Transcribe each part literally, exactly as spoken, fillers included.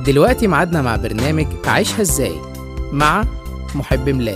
دلوقتي ميعادنا مع برنامج عيشها ازاي مع محب ميلاد.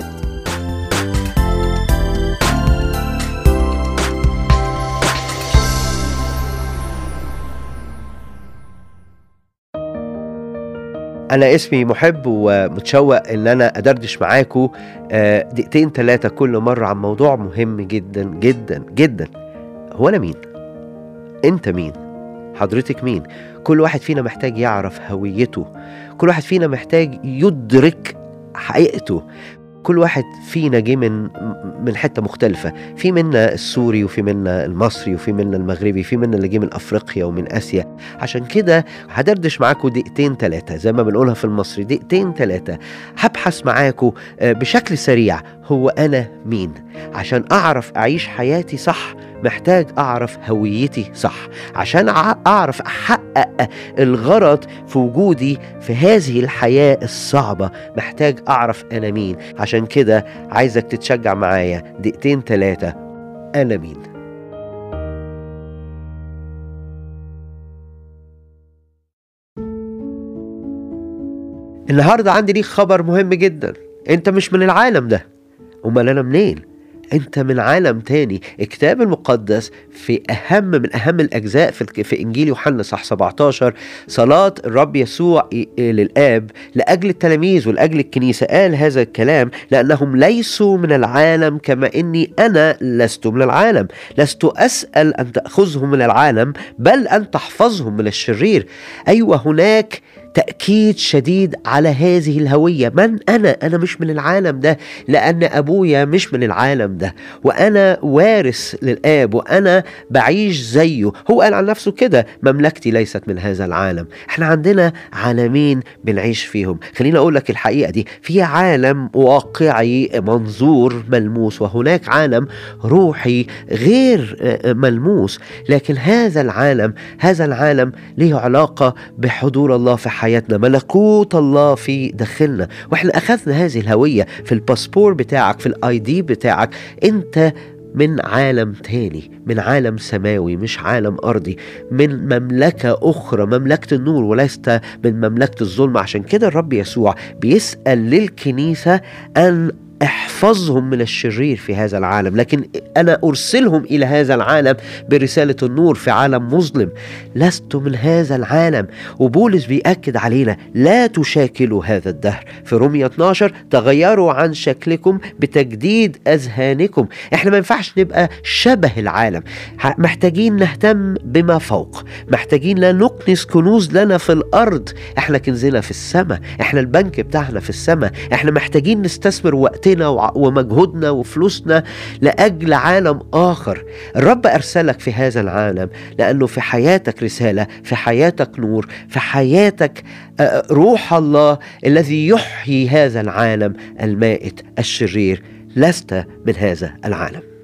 أنا اسمي محب ومتشوق إن أنا أدردش معاكم دقيقتين ثلاثة كل مرة عن موضوع مهم جدا جدا جدا. هو أنا مين؟ أنت مين؟ حضرتك مين؟ كل واحد فينا محتاج يعرف هويته، كل واحد فينا محتاج يدرك حقيقته. كل واحد فينا جه من من حته مختلفه، في منا السوري وفي منا المصري وفي منا المغربي، في منا اللي جه من افريقيا ومن اسيا. عشان كده هدردش معاكم دقيقتين ثلاثه زي ما بنقولها في المصري، دقيقتين ثلاثه هبحث معاكم بشكل سريع هو انا مين. عشان اعرف اعيش حياتي صح محتاج اعرف هويتي صح، عشان اعرف احقق الغرض في وجودي في هذه الحياة الصعبة محتاج اعرف انا مين. عشان كده عايزك تتشجع معايا دقيقتين ثلاثة. انا مين؟ النهاردة عندي ليك خبر مهم جدا. انت مش من العالم ده. امال انا منين؟ انت من عالم تاني. الكتاب المقدس في اهم من اهم الاجزاء في, في انجيل يوحنا صح سبعتاشر، صلاة الرب يسوع للآب لاجل التلاميذ ولاجل الكنيسة، قال هذا الكلام: لانهم ليسوا من العالم كما اني انا لست من العالم، لست اسأل ان تأخذهم من العالم بل ان تحفظهم من الشرير. ايوه، هناك تأكيد شديد على هذه الهوية. من أنا؟ أنا مش من العالم ده، لأن أبويا مش من العالم ده، وأنا وارث للآب وأنا بعيش زيه. هو قال عن نفسه كده: مملكتي ليست من هذا العالم. احنا عندنا عالمين بنعيش فيهم. خليني أقول لك الحقيقة دي: في عالم واقعي منظور ملموس، وهناك عالم روحي غير ملموس. لكن هذا العالم هذا العالم له علاقة بحضور الله في حياتنا، ملكوت الله في داخلنا. واحنا اخذنا هذه الهوية في الباسبور بتاعك، في الاي دي بتاعك. انت من عالم تاني، من عالم سماوي مش عالم أرضي، من مملكة أخرى، مملكة النور وليست من مملكة الظلم. عشان كده الرب يسوع بيسأل للكنيسة أن احفظهم من الشرير في هذا العالم، لكن أنا أرسلهم إلى هذا العالم برسالة النور في عالم مظلم. لست من هذا العالم. وبولس بيأكد علينا: لا تشاكلوا هذا الدهر. في رومية اتناشر: تغيروا عن شكلكم بتجديد أذهانكم. احنا ما ينفعش نبقى شبه العالم، محتاجين نهتم بما فوق، محتاجين لا نكنس كنوز لنا في الأرض. احنا كنزنا في السماء، احنا البنك بتاعنا في السماء. احنا محتاجين نستثمر وقت ومجهودنا وفلوسنا لأجل عالم آخر. الرب أرسلك في هذا العالم لأنه في حياتك رسالة، في حياتك نور، في حياتك روح الله الذي يحيي هذا العالم المائت الشرير. لست من هذا العالم.